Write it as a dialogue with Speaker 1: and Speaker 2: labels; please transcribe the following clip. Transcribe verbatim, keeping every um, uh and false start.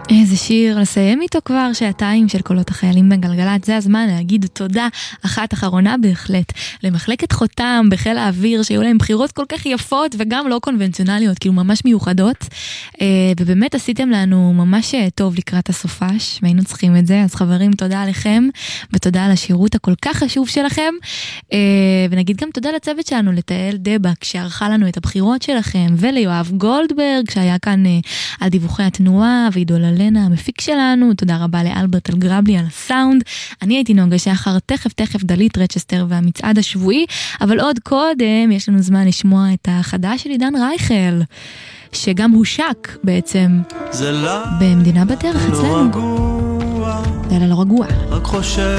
Speaker 1: איזה שיר, לסיים איתו כבר שעתיים של קולות החיילים בגלגלת. זה הזמן להגיד תודה אחת אחרונה בהחלט למחלקת חותם בחיל האוויר, שהיו להם בחירות כל כך יפות וגם לא קונבנציונליות, כאילו ממש מיוחדות, ובאמת עשיתם לנו ממש טוב לקראת הסופש, והיינו צריכים את זה. אז חברים, תודה עליכם, ותודה על השירות הכל כך חשוב שלכם, ונגיד גם תודה לצוות שלנו, לתאל דבק שערכה לנו את הבחירות שלכם, וליואב גולדברג שהיה כאן על דיווחי התנועה, ועידו ללנה המפיק שלנו. תודה רבה לאלברט אלגרבלי על הסאונד. אני הייתי נוגה שחר, תכף תכף דלית רצ'סטר והמצעד השבועי, אבל עוד קודם יש לנו זמן לשמוע את החדש של עידן רייכל, שגם הושק בעצם במדינה בדרך אצלנו. לילה לא רגוע. רק חושב